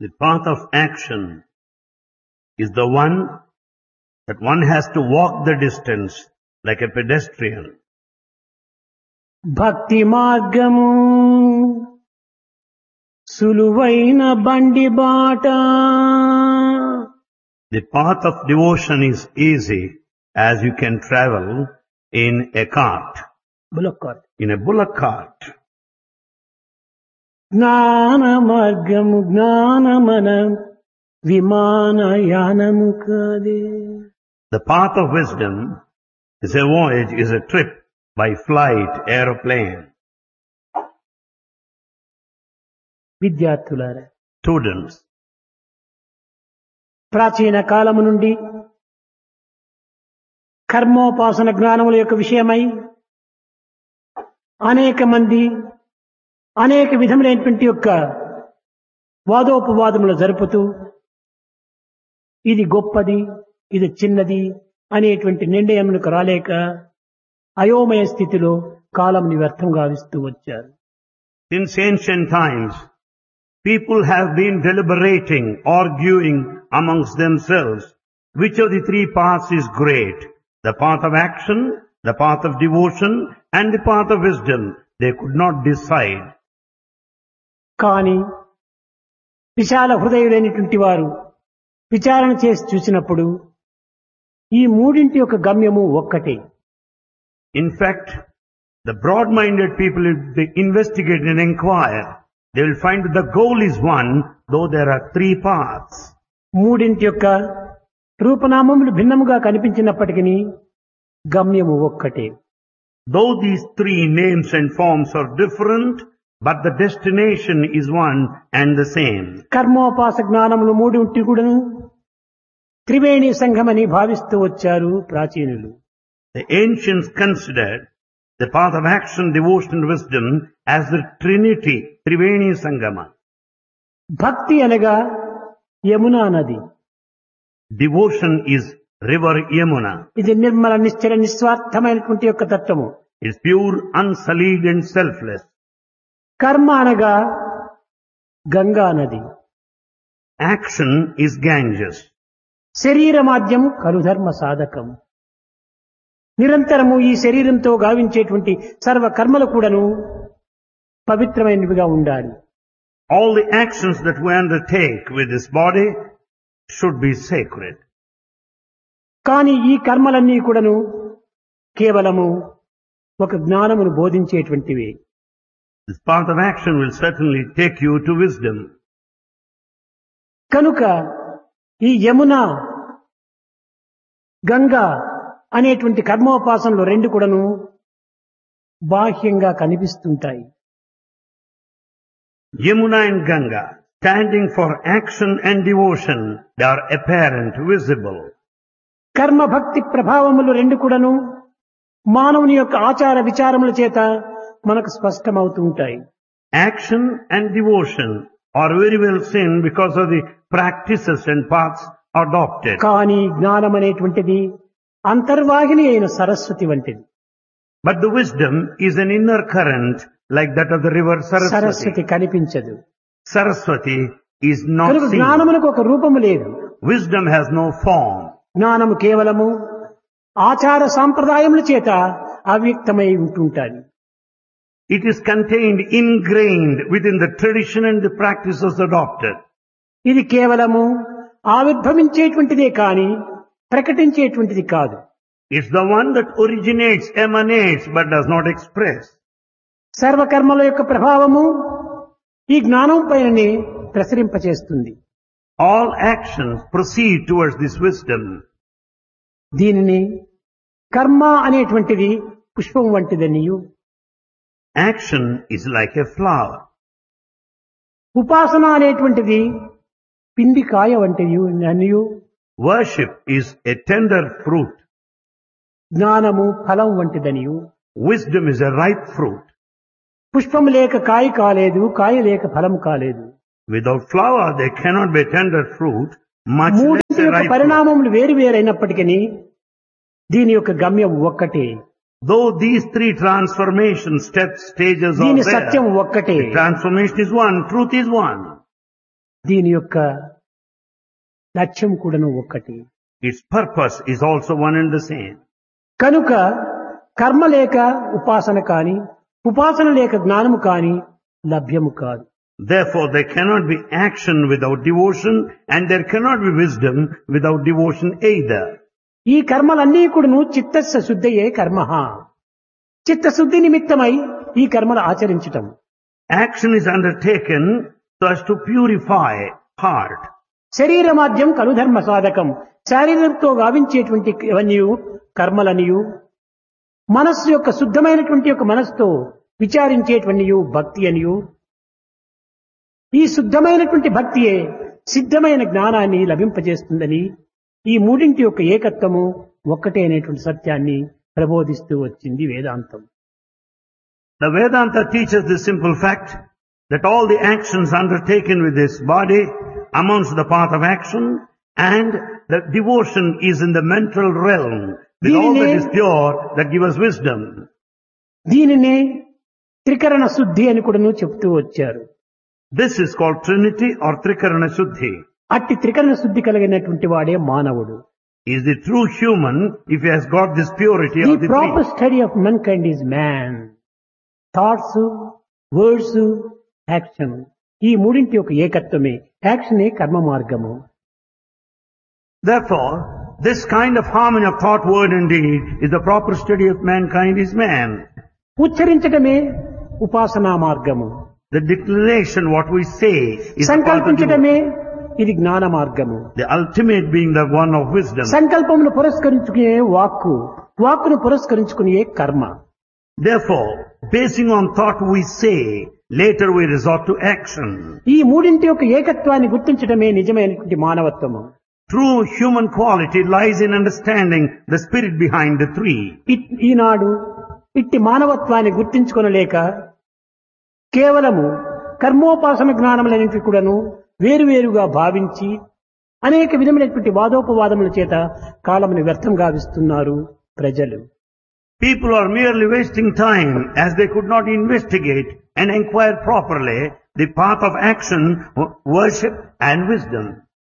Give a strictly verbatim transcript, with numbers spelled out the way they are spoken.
The path of action is the one that one has to walk the distance like a pedestrian. భక్తి మార్గము సులువైన బండి బాట. The path of devotion is easy as you can travel in a cart, bullock cart. in a bullock cart. జ్ఞాన మార్గము జ్ఞానమన విమానయానము కాదే. The path of wisdom is a voyage, is a trip by flight, aeroplane. విద్యార్థులారా, Students, ప్రాచీన కాలము నుండి కర్మోపాసన జ్ఞానముల యొక్క విషయమై అనేక మంది అనేక విధములైనటువంటి యొక్క వాదోపవాదములు జరుపుతూ ఇది గొప్పది, ఇది చిన్నది అనేటువంటి నిర్ణయములకు రాలేక అయోమయ స్థితిలో కాలంని వ్యర్థం గావిస్తూ వచ్చారు. since ancient times, people have been deliberating, arguing amongst themselves which of the three paths is great. The path of action, the path of devotion, and the path of wisdom. They could not decide. కానీ విశాల హృదయులైనటువంటి వారు విచారణ చేసి చూసినప్పుడు ఈ మూడింటి యొక్క గమ్యము ఒక్కటే. In fact, the broad-minded people, if they investigate and inquire, they will find that the goal is one, though there are three paths. మూడింటి యొక్క రూపనామములు భిన్నముగా కనిపించినప్పటికీ గమ్యము ఒక్కటే. Though these three names and forms are different, but the destination is one and the same. కర్మోపాస జ్ఞానములు మూడింటి కూడాను త్రివేణి సంఘమని భావిస్తూ వచ్చారు ప్రాచీనులు. The ancients considered the path of action, devotion, and wisdom as the Trinity, Triveni Sangama. భక్తి అనగా యమునా నది. Devotion is river Yamuna. ఇది నిర్మల నిశ్చల నిస్వార్థమైనటువంటి యొక్క తత్వము. It's pure, unsullied and selfless. కర్మ అనగా గంగా నది. Action is Ganges. శరీర మాధ్యం కలుధర్మ సాధకం. నిరంతరము ఈ శరీరంతో గావించేటువంటి సర్వ కర్మలు కూడాను పవిత్రమైనవిగా ఉండాలి. All the actions that we undertake with this body should be sacred. కానీ ఈ కర్మలన్నీ కూడాను కేవలము ఒక జ్ఞానమును బోధించేటువంటివి. This path of action will certainly take you to wisdom. కనుక ఈ యమున గంగా అనేటువంటి కర్మోపాసనలు రెండు కూడాను బాహ్యంగా కనిపిస్తుంటాయి. Yamuna and Ganga, standing for action and devotion, they are apparent, visible. కర్మ భక్తి ప్రభావములు రెండు కూడాను మానవుని యొక్క ఆచార విచారముల చేత మనకు స్పష్టమవుతూ ఉంటాయి. Action and devotion are very well seen because of the practices and paths adopted. కానీ జ్ఞానం అనేటువంటిది అంతర్వాహిని అయిన సరస్వతి వంటిది. But the wisdom is an inner current like that of the river Saraswati. Saraswati కనిపించదు. Saraswati is not కనుక seen. జ్ఞానమునకు ఒక రూపము లేదు. Wisdom has no form. జ్ఞానము కేవలము ఆచార సాంప్రదాయముల చేత అవ్యక్తమై ఉంటుంటాది. It is contained, ingrained within the tradition and the practices adopted. ఇది కేవలము ఆవిర్భవించేటువంటిదే కాని ప్రకటించేటువంటిది కాదు. It's the one that originates, emanates, but does not express. సర్వకర్మల యొక్క ప్రభావము ఈ జ్ఞానం పైననే ప్రసరింపచేస్తుంది. All actions proceed towards this wisdom. దీనిని కర్మ అనేటువంటిది పుష్పం వంటిదనియు, Action is like a flower. ఉపాసన అనేటువంటిది పిండి కాయ వంటిది అనియు, Worship is a tender fruit. జ్ఞానము ఫలం వంటిదనియు, Wisdom is a ripe fruit. పుష్పము లేక కాయ కాలేదు, కాయ లేక ఫలం కాలేదు. Without flower, there cannot be a tender fruit, much less మూడింటి a యొక్క ripe fruit. పరిణామములు వేరు వేరైనప్పటికీ దీని యొక్క గమ్యం ఒక్కటే. Though these three transformation steps, stages are దీని there, సత్యం ఒక్కటే. the transformation is one, truth is one. దీని యొక్క లక్ష్యం కూడాను ఒక్కటి. Its purpose is also one and the same. కనుక కర్మ లేక ఉపాసన కాని, ఉపాసన లేక జ్ఞానము కాని లభ్యము కాదు. Therefore, there cannot be action without devotion, and there cannot be wisdom without devotion either. ఈ కర్మలన్నీ కూడాను చిత్తస్య శుద్ధయే కర్మ. చిత్తశుద్ధి నిమిత్తమై ఈ కర్మలు ఆచరించటం. Action is undertaken so as to purify heart. శరీర మాధ్యం కలుధర్మ సాధకం. శారీరంతో గావించేటువంటి ఇవన్నీ కర్మలనియు, మనస్సు యొక్క శుద్ధమైనటువంటి యొక్క మనస్సుతో విచారించేటువంటి భక్తి అనియు, ఈ శుద్ధమైనటువంటి భక్తియే సిద్ధమైన జ్ఞానాన్ని లభింపజేస్తుందని, ఈ మూడింటి యొక్క ఏకత్వము ఒక్కటే అనేటువంటి సత్యాన్ని ప్రబోధిస్తూ వచ్చింది వేదాంతం. The Vedanta teaches the simple fact that all the actions undertaken with this body amounts to the path of action, and the devotion is in the mental realm with all that is pure that gives us wisdom. దీనినే త్రికరణ శుద్ధి అని కూడాను చెప్తూ వచ్చారు. This is called Trinity or Trikarana Shuddhi. అట్టి త్రికరణ శుద్ధి కలిగినటువంటి వాడే మానవుడు. He is the true human if he has got this purity The of the proper three. study of mankind is man. Thoughts, words, action, ఈ మూడింటి యొక్క ఏకత్వమే యాక్షనే కర్మ మార్గము. Therefore, this kind of harmony of thought, word and deed is the proper study of mankind is man. ఉచ్చరించటమే ఉపాసనా మార్గము. The declaration, what we say, is the path of సంకల్పించటమే ఇది జ్ఞాన మార్గము. the ultimate being the one of wisdom. సంకల్పమును పురస్కరించుకునే వాక్కు, వాక్కును పురస్కరించుకునే కర్మ. Therefore, basing on thought we say, later we resort to action. ఈ మూడింటి యొక్క ఏకత్వాన్ని గుర్తించడమే నిజమైనటువంటి మానవత్వము. True human quality lies in understanding the spirit behind the three. It- ఈనాడు ఇట్టి మానవత్వాన్ని గుర్తించుకొనలేక కేవలము కర్మోపాసన జ్ఞానములన్నింటి కూడాను వేరువేరుగా భావించి అనేక విధమైనటువంటి వాదోపవాదముల చేత కాలమును వ్యర్థం గావిస్తున్నారు ప్రజలు. People are merely wasting time as they could not investigate and inquire properly the path of action, w- worship and wisdom.